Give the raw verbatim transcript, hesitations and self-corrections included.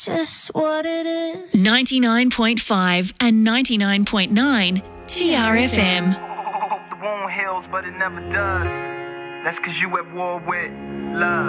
just what it is. ninety-nine point five and ninety-nine point nine T R F M. Hope the wound heals, but it never does. That's cause you at war with love.